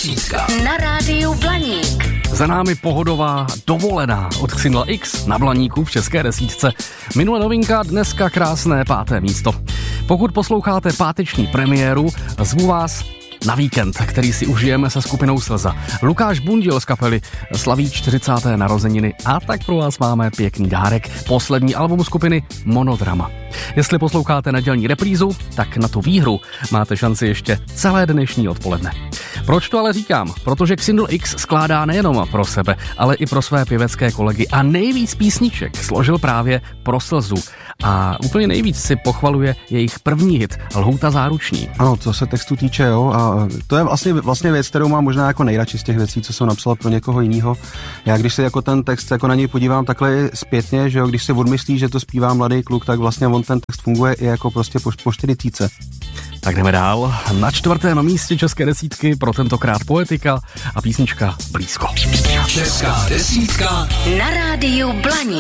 desítka na rádiu Blaník. Za námi pohodová dovolená od Xindla X na Blaníku v české desítce. Minule novinka, dneska krásné 5. místo. Pokud posloucháte páteční premiéru, zvu vás na víkend, který si užijeme se skupinou Slza. Lukáš Bundil z kapely slaví 40. narozeniny a tak pro vás máme pěkný dárek. Poslední album skupiny Monodrama. Jestli posloucháte nedělní reprízu, tak na tu výhru máte šanci ještě celé dnešní odpoledne. Proč to ale říkám? Protože Xindl X skládá nejenom pro sebe, ale i pro své pěvecké kolegy a nejvíc písniček složil právě pro Slzu. A úplně nejvíc si pochvaluje jejich první hit Lhůta záruční. Ano, co se textu týče, jo, a to je vlastně věc, kterou mám možná jako nejradši z těch věcí, co jsem napsal pro někoho jiného. Já když se jako ten text jako na něj podívám takhle zpětně, že jo, když se odmyslí, že to zpívá mladý kluk, tak vlastně on ten text funguje i jako prostě po 40. Tak jdeme dál. Na 4. místě české desítky pro tentokrát Poetika a písnička Blízko. Česká desítka Na rádiu Blaník.